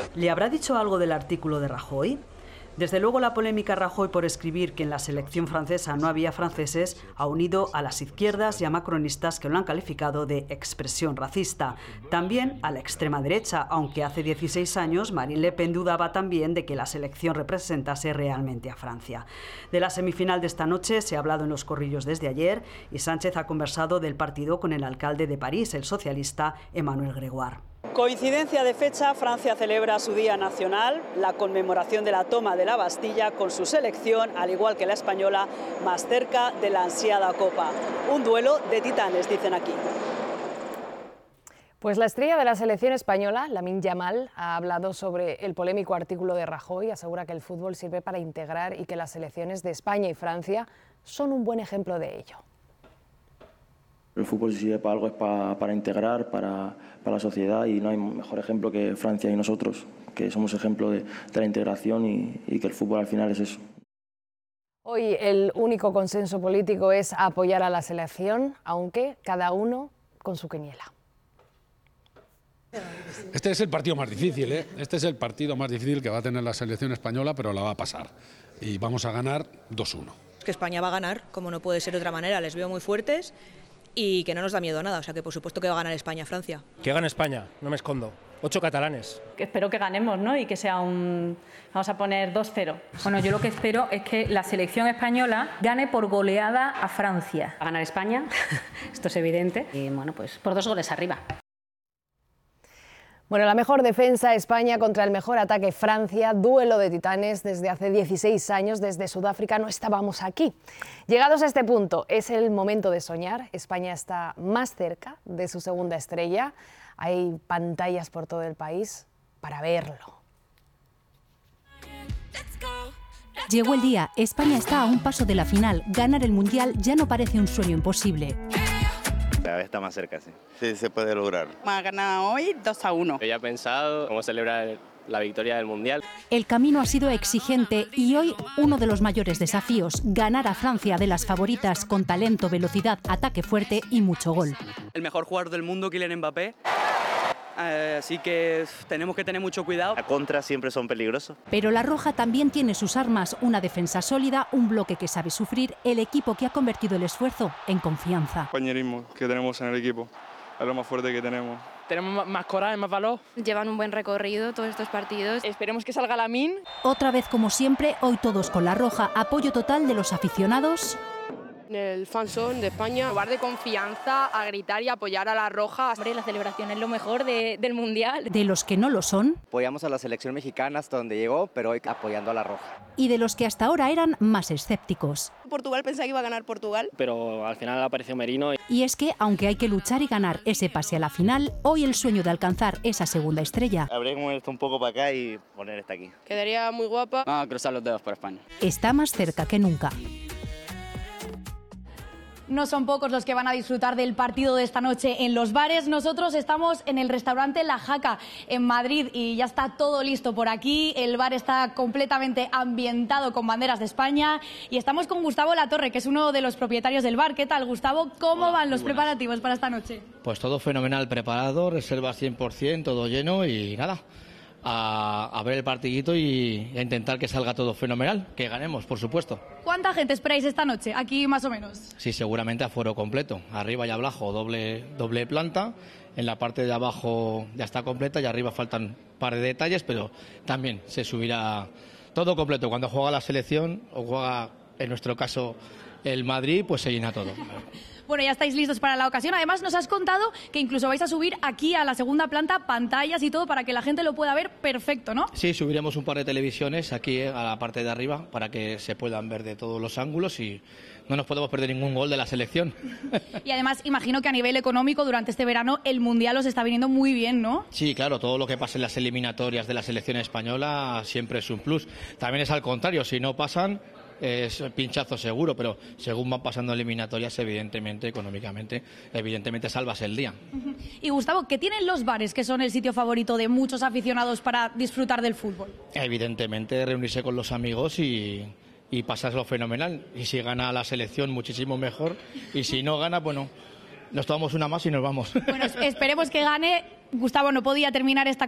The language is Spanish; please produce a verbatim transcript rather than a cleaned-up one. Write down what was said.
¿Le habrá dicho algo del artículo de Rajoy? Desde luego la polémica Rajoy por escribir que en la selección francesa no había franceses ha unido a las izquierdas y a macronistas que lo han calificado de expresión racista. También a la extrema derecha, aunque hace dieciséis años Marine Le Pen dudaba también de que la selección representase realmente a Francia. De la semifinal de esta noche se ha hablado en los corrillos desde ayer y Sánchez ha conversado del partido con el alcalde de París, el socialista Emmanuel Grégoire. Coincidencia de fecha, Francia celebra su Día Nacional, la conmemoración de la toma de la Bastilla, con su selección, al igual que la española, más cerca de la ansiada Copa. Un duelo de titanes, dicen aquí. Pues la estrella de la selección española, Lamine Yamal, ha hablado sobre el polémico artículo de Rajoy, asegura que el fútbol sirve para integrar y que las selecciones de España y Francia son un buen ejemplo de ello. El fútbol si sirve para algo es para, para integrar, para, para la sociedad, y no hay mejor ejemplo que Francia y nosotros, que somos ejemplo de, de la integración y, y que el fútbol al final es eso. Hoy el único consenso político es apoyar a la selección, aunque cada uno con su quiniela. Este es el partido más difícil, ¿eh? Este es el partido más difícil que va a tener la selección española, pero la va a pasar. Y vamos a ganar dos uno. Que España va a ganar, como no puede ser de otra manera, les veo muy fuertes y que no nos da miedo a nada, o sea que por supuesto que va a ganar España, Francia. Que gane España, no me escondo. Ocho catalanes. Espero que ganemos, ¿no? Y que sea un... Vamos a poner dos cero. Bueno, yo lo que espero es que la selección española gane por goleada a Francia. Va a ganar España, esto es evidente, y bueno, pues por dos goles arriba. Bueno, la mejor defensa España contra el mejor ataque Francia, duelo de titanes. Desde hace dieciséis años, desde Sudáfrica, no estábamos aquí. Llegados a este punto, es el momento de soñar. España está más cerca de su segunda estrella. Hay pantallas por todo el país para verlo. Llegó el día, España está a un paso de la final. Ganar el Mundial ya no parece un sueño imposible. Cada vez está más cerca, sí. Sí, se puede lograr. Hemos ganado hoy dos a uno. Yo ya he pensado cómo celebrar la victoria del Mundial. El camino ha sido exigente y hoy uno de los mayores desafíos, ganar a Francia de las favoritas con talento, velocidad, ataque fuerte y mucho gol. El mejor jugador del mundo, Kylian Mbappé. Eh, así que tenemos que tener mucho cuidado. A contra siempre son peligrosos. Pero la Roja también tiene sus armas, una defensa sólida, un bloque que sabe sufrir, el equipo que ha convertido el esfuerzo en confianza. El compañerismo que tenemos en el equipo es lo más fuerte que tenemos. Tenemos más coraje, más valor. Llevan un buen recorrido todos estos partidos. Esperemos que salga Lamine. Otra vez, como siempre, hoy todos con la Roja, apoyo total de los aficionados. El fanzón de España, lugar de confianza, a gritar y apoyar a la Roja. Hombre, la celebración es lo mejor de, del Mundial. De los que no lo son. Apoyamos a la selección mexicana hasta donde llegó, pero hoy apoyando a la Roja. Y de los que hasta ahora eran más escépticos. Portugal, pensaba que iba a ganar Portugal. Pero al final apareció Merino. Y es que, aunque hay que luchar y ganar ese pase a la final, hoy el sueño de alcanzar esa segunda estrella. Habría que mover esto un poco para acá y poner esta aquí. Quedaría muy guapa. Vamos a cruzar los dedos por España. Está más cerca que nunca. No son pocos los que van a disfrutar del partido de esta noche en los bares. Nosotros estamos en el restaurante La Jaca en Madrid y ya está todo listo por aquí. El bar está completamente ambientado con banderas de España y estamos con Gustavo Latorre, que es uno de los propietarios del bar. ¿Qué tal, Gustavo? ¿Cómo Hola, van los buenas. preparativos para esta noche? Pues todo fenomenal, preparado, reservas cien por ciento, todo lleno y nada. A, a ver el partidito y a intentar que salga todo fenomenal, que ganemos, por supuesto. ¿Cuánta gente esperáis esta noche? Aquí más o menos. Sí, seguramente aforo completo. Arriba y abajo doble, doble planta. En la parte de abajo ya está completa y arriba faltan un par de detalles, pero también se subirá todo completo. Cuando juega la selección o juega, en nuestro caso, el Madrid, pues se llena todo. Bueno, ya estáis listos para la ocasión. Además, nos has contado que incluso vais a subir aquí a la segunda planta pantallas y todo para que la gente lo pueda ver perfecto, ¿no? Sí, subiremos un par de televisiones aquí eh, a la parte de arriba para que se puedan ver de todos los ángulos y no nos podemos perder ningún gol de la selección. Y además, imagino que a nivel económico, durante este verano, el Mundial os está viniendo muy bien, ¿no? Sí, claro, todo lo que pasa en las eliminatorias de la selección española siempre es un plus. También es al contrario, si no pasan, es pinchazo seguro, pero según van pasando eliminatorias, evidentemente, económicamente, evidentemente salvas el día. Y Gustavo, ¿qué tienen los bares que son el sitio favorito de muchos aficionados para disfrutar del fútbol? Evidentemente, reunirse con los amigos y, y pasarlo fenomenal. Y si gana la selección, muchísimo mejor. Y si no gana, bueno, nos tomamos una más y nos vamos. Bueno, esperemos que gane. Gustavo, no podía terminar esta